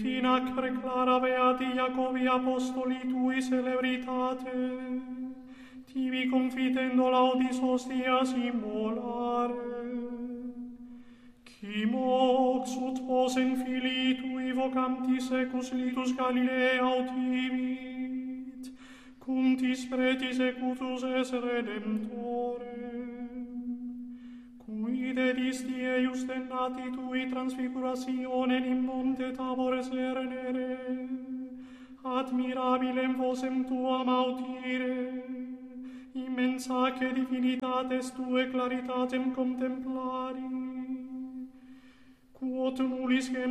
Nacre clara beati Iacobi apostoli tui celebritate, tibi confitendo laudis hostias immolare. Qui mox ut posen filii tui vocanti secus litus Galilea autivit, cum tis pretis ecutus es Redemptore. Qui dedisti eius dennati tui transfigurationem in monte Tabor sernere, admirabilem vosem tuam audire, immensaque divinitates tue claritatem contemplari, quod nullis